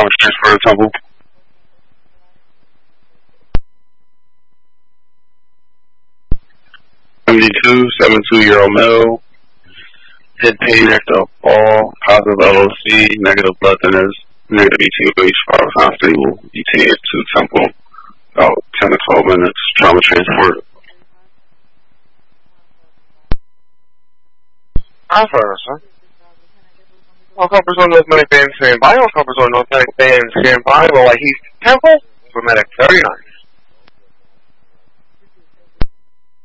trauma transfer to Temple. 72-year-old male. Head pain after a fall. Positive LOC. Negative blood thinners. Negative ETA of 5 stable. ETA to Temple. About 10 to 12 minutes. Trauma transport. Alpha, sir. All coppers on North Medic Band stand by. All coppers on North Medic Band stand by. Well, he's Temple for Medic 39.